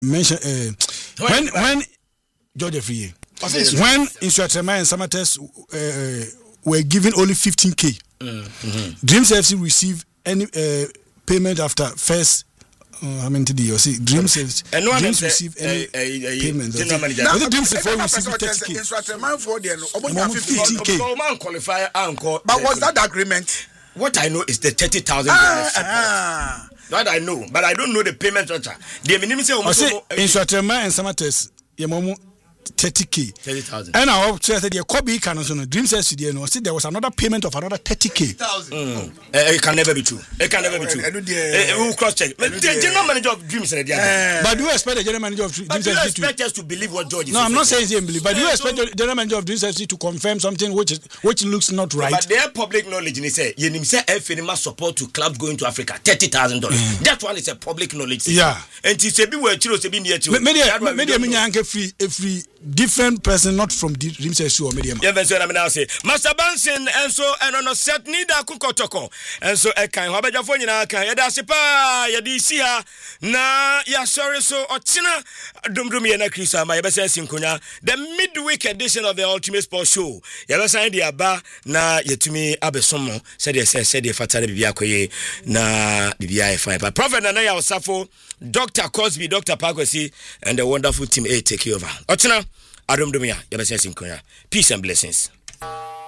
mention when George Free when Instructorman and Samatex were given only 15k. Dreams FC receive any payment after first. How many did you see? Dreams receive any payment. Dreams receive 30k. Instructorman for the 15k. But was that agreement? What I know is the $30,000 That I know, but I don't know the payment structure. The minimum say Instructorman and Samatex, Yamomo 30k. 30,000. And I said the Kobe can Dreams FC no. See there was another payment of another 30k. It can never be true. It can never be true. We will cross check. The general manager of Dreams said but do you expect the general manager of Dreams FC to expect us to believe what George is? No, I'm not saying he believe, but do you expect the general manager of Dreams FC to confirm something which looks not right? But their public knowledge they say you say FNMA support to clubs going to Africa $30,000. That one is a public knowledge. Yeah. And it say be where Chiro say be near to. Media free different person not from the Dreams FC or media. Yeah, that's what I'm now say. Master Bansin and so and on a set neither kukotoko and so I can have a phone can ya dasipa ya disia na ya sorry so ochina dumdumi na Krisa my best sinkunya the midweek edition of the Ultimate Sports Show. Ya besa ndi aba na yetumi abesomo said the fatale bibia koye na bibia fine. But Prophet na ya osafo Dr. Cosby, Dr. Pakwesi and the wonderful team A take over. Ochina Adom Dumia, Yabasa Sinkoya. Peace and blessings.